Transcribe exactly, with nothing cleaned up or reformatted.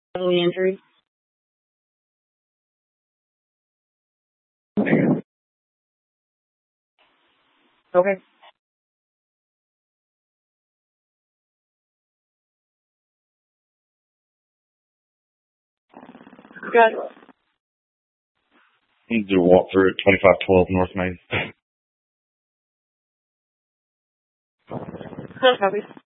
bodily injury. Okay. Got it. You can do a walkthrough at twenty-five twelve North Main. Copy.